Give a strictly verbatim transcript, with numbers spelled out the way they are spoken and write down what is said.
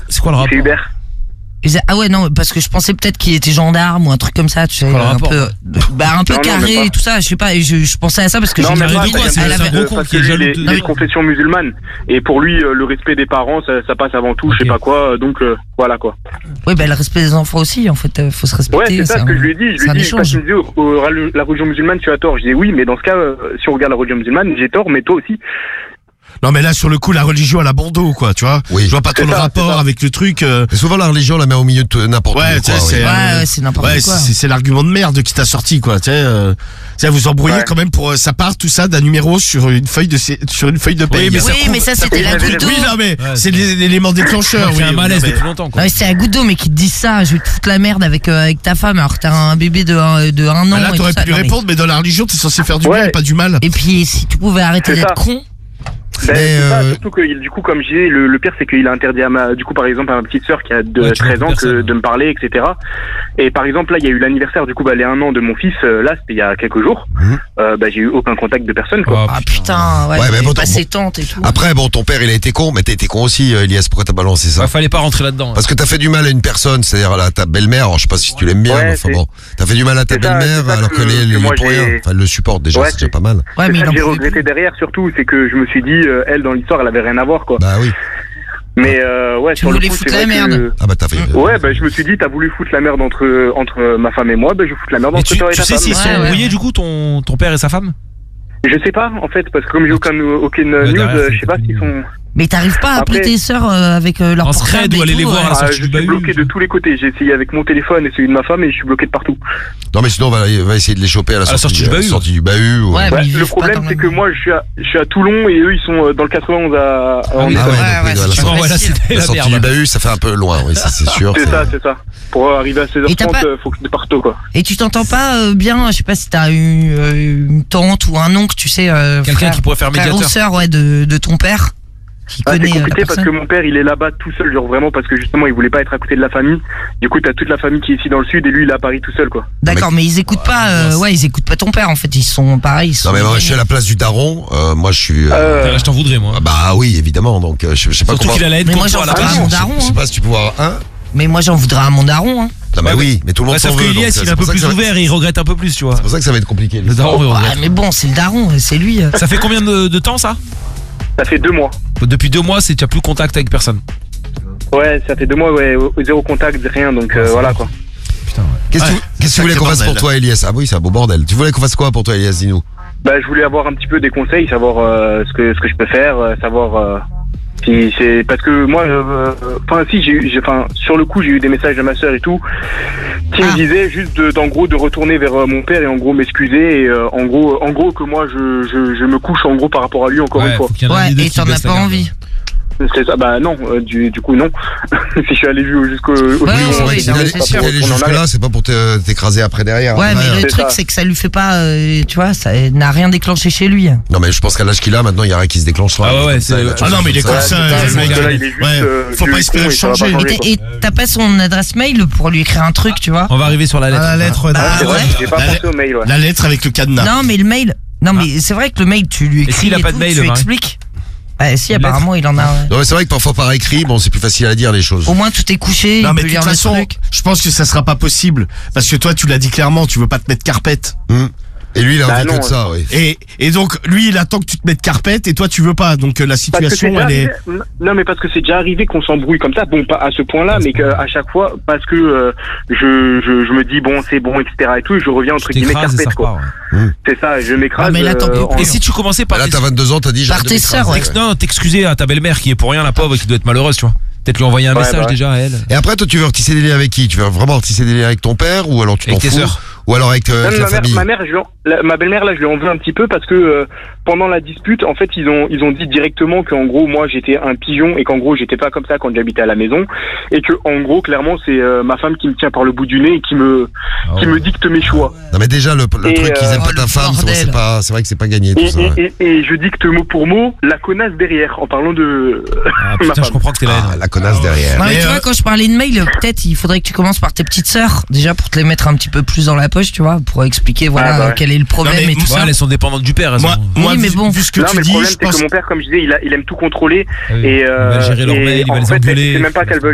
C'est quoi le rapport? C'est Uber. Ah ouais, non, parce que je pensais peut-être qu'il était gendarme ou un truc comme ça, tu sais, un peu, bah, un peu non, carré non, et tout ça, je sais pas, et je, je pensais à ça parce que non, j'ai mais pas, dit quoi, elle avait euh, parce que lui, il est, il est de confession musulmane, et pour lui, euh, le respect des parents, ça, ça passe avant tout, okay. Je sais pas quoi, donc euh, voilà quoi. Oui, bah le respect des enfants aussi, en fait, euh, faut se respecter. Ouais, c'est ça ce que je lui ai dit, je lui ai dit, parce qu'il me disait, oh, oh, la religion musulmane, tu as tort. Je dis oui, mais dans ce cas, euh, si on regarde la religion musulmane, j'ai tort, mais toi aussi. Non mais là sur le coup la religion elle a Bordeaux quoi, tu vois. Oui. Je vois pas trop le ça, rapport avec le truc. Euh... Souvent la religion on la met au milieu de n'importe ouais, quoi. C'est, oui. euh... ouais, ouais, c'est n'importe ouais, quoi. C'est, c'est l'argument de merde qui t'a sorti quoi. Tu sais, euh... vous embrouillez ouais. quand même pour euh, ça part tout ça d'un numéro sur une feuille de sur une feuille de paye. Oui, mais, oui, ça, mais ça c'était la goutte d'eau. Oui non mais ouais, c'est l'élément déclencheur. C'est un malaise depuis longtemps quoi. Ouais, c'est la goutte d'eau mais qui te dit ça. Je vais te foutre la merde avec euh, avec ta femme alors que t'as un bébé de un, de un an. Là t'aurais pu lui répondre mais dans la religion t'es censé faire du bien pas du mal. Et puis si tu pouvais arrêter d'être con. Ben, c'est euh... ça, surtout que du coup comme je disais le, le pire c'est qu'il a interdit à ma du coup par exemple à ma petite sœur qui a de, ouais, treize ans que, de me parler etc et par exemple là il y a eu l'anniversaire du coup bah les un an de mon fils euh, là c'était il y a quelques jours mmh. euh, bah j'ai eu aucun contact de personne quoi. Ah putain ouais, ouais mais bon, passé bon, tante et tout. Après bon ton père il a été con mais t'as été con aussi Elias, pourquoi t'as balancé ça? Ouais, fallait pas rentrer là-dedans. Parce que t'as fait du mal à une personne, c'est-à-dire à ta belle-mère, alors, je sais pas si tu l'aimes bien, ouais, mais enfin bon, t'as fait du mal à ta belle-mère alors qu'elle est, est pour rien, enfin elle le supporte déjà, ouais, c'est déjà pas mal. Ouais mais j'ai regretté derrière surtout, c'est que je me suis dit elle dans l'histoire elle avait rien à voir quoi. Bah oui. Mais euh, ouais, tu sur le voulais coup, foutre c'est la vrai merde. que... Ah bah t'as fait. Ouais, bah je me suis dit, t'as voulu foutre la merde entre entre ma femme et moi, bah je fous la merde entre tu, toi et tu ta sais femme. s'ils sont embrouillés ouais. Du coup ton ton père et sa femme? Je sais pas en fait parce que comme j'ai aucun aucune ouais, news, euh, je sais pas s'ils sont. Mais t'arrives pas à appeler Après, tes sœurs euh, avec euh, leur en portable scred ou aller les voir à la sortie ah, du bahut. Je suis bloqué de tous les côtés. J'ai essayé avec mon téléphone et celui de ma femme et je suis bloqué de partout. Non mais sinon on va, va essayer de les choper à la, à sortie, sortie, du bahut. sortie du bahut. Ou... Ouais, ouais, le problème c'est que moi je suis à je suis à Toulon et eux ils sont dans le quatre-vingt-onze à. Ah oui, ah ouais, ouais, donc, ouais, ouais, ouais, la, sortie, la sortie du bahut ça fait un peu loin, oui ça c'est sûr. C'est ça, c'est ça. Pour arriver à seize heures trente, pas... faut que je parte tôt quoi. Et tu t'entends pas euh, bien, je sais pas si t'as une, euh, une tante ou un oncle, tu sais, euh, quelqu'un frère, qui pourrait faire médiateur. Frère ou sœur, ouais, de, de ton père. Qui ah, connaît c'est compliqué euh, parce que mon père il est là-bas tout seul, genre vraiment parce que justement il voulait pas être à côté de la famille. Du coup t'as toute la famille qui est ici dans le sud et lui il est à Paris tout seul quoi. D'accord, mais ils écoutent pas, euh, ouais ils écoutent pas ton père en fait, ils sont pareils. Ils sont non mais moi je suis à la place du daron, euh, moi je suis. Euh... Euh, je t'en voudrais moi. Bah oui évidemment donc euh, je, je sais pas surtout comment. Qu'il a la haine mais moi j'en voudrais à mon daron. Je sais pas si tu peux avoir un. Mais moi j'en voudrais à mon daron hein. Non mais oui, mais tout le monde s'en veut. Sauf que Elias il est un peu plus ouvert et il regrette un peu plus tu vois. C'est pour ça que ça va être compliqué. Le daron il regrette. Mais bon c'est le daron, c'est lui. Ça fait combien de temps ça? Ça fait deux mois. Depuis deux mois, c'est tu n'as plus contact avec personne. Ouais, ça fait deux mois, ouais, zéro contact, rien, donc euh, voilà quoi. Putain, ouais. Qu'est-ce que ouais, tu, qu'est-ce que tu voulais qu'on fasse pour toi, Elias? Ah oui, c'est un beau bordel. Tu voulais qu'on fasse quoi pour toi, Elias? Dis-nous. Bah, je voulais avoir un petit peu des conseils, savoir euh, ce que ce que je peux faire, euh, savoir. Euh, si c'est parce que moi, enfin euh, si j'ai eu, enfin sur le coup, j'ai eu des messages de ma sœur et tout qui ah. me disaient juste de, d'en gros de retourner vers euh, mon père et en gros m'excuser et euh, en gros, en gros que moi je, je je me couche en gros par rapport à lui encore ouais, une fois. Ouais, et t'en as pas envie. C'est ça, bah non, euh, du, du coup non. Si je suis allé jusqu'au ouais, au ouais, on, ouais, si t'es si allé jusque là, c'est pas pour te, t'écraser après derrière. Ouais, après, mais hein. le truc ça. C'est que ça lui fait pas, euh, tu vois, ça n'a rien déclenché chez lui. Non mais je pense qu'à l'âge qu'il a maintenant, il y a rien qui se déclenchera. Ah ouais, ouais c'est... Ah non mais il est comme ça. Faut pas espérer le changer. Et t'as pas son adresse mail pour lui écrire un truc, tu vois? On va arriver sur la lettre. La lettre. J'ai pas pensé au mail. La lettre avec le cadenas. Non mais le mail, non mais c'est vrai que le mail tu lui écris. Et s'il a pas de mail, tu lui expliques. Bah si apparemment il en a. Non mais c'est vrai que parfois par écrit, bon c'est plus facile à dire les choses. Au moins tout est couché. Non il mais peut de toute lire façon, je pense que ça sera pas possible parce que toi tu l'as dit clairement, tu veux pas te mettre carpette. Hum. Et lui il a bah envie non, que de ça, oui. Et, et donc lui il attend que tu te mettes carpette et toi tu veux pas, donc la situation elle est... Arrivé, non mais parce que c'est déjà arrivé qu'on s'embrouille comme ça, bon pas à ce point-là, mais qu'à chaque fois, parce que euh, je, je, je me dis bon c'est bon etc et tout, et je reviens entre guillemets carpette quoi. Ouais. Mmh. C'est ça, je m'écrase. Ah, mais là, euh, en... Et si tu commençais par... Là t'as vingt-deux ans, t'as dit... Par tes sœurs, ouais. Non, t'excuser à ta belle-mère qui est pour rien la pauvre et qui doit être malheureuse tu vois. Peut-être lui envoyer un ouais, message bah. déjà à elle. Et après toi tu veux retisser des liens avec qui? Tu veux vraiment retisser des liens avec ton père ou alors tu t'en avec tes fous? sœurs? Ou alors avec, euh, avec ma la mère, famille? ma mère, je lui en, la, ma belle-mère là, je lui en veux un petit peu parce que euh, pendant la dispute, en fait, ils ont ils ont dit directement qu'en gros, moi, j'étais un pigeon et qu'en gros, j'étais pas comme ça quand j'habitais à la maison et que en gros, clairement, c'est euh, ma femme qui me tient par le bout du nez et qui me oh. qui me dicte mes choix. Non mais déjà le, le et truc qu'ils euh, aiment pas oh, ta femme, c'est, c'est pas c'est vrai que c'est pas gagné tout et, ça. Et, ouais. et, et je dicte mot pour mot la connasse derrière en parlant de ah, putain, je comprends que t'es là. Ah, la connasse derrière. Non, mais mais tu euh... vois quand je parlais de mail, peut-être il faudrait que tu commences par tes petites sœurs déjà pour te les mettre un petit peu plus dans la poche, tu vois, pour expliquer voilà ah bah ouais. quel est le problème non, et tout moi, ça. Elles sont dépendantes du père. Elles moi, sont... moi oui, mais bon. Vu ce que non, tu mais dis, le problème je c'est pense que mon père, comme je disais, il, a, il aime tout contrôler ah oui. et euh, il va gérer leur mail, il va les engueuler. C'est même pas qu'elle veut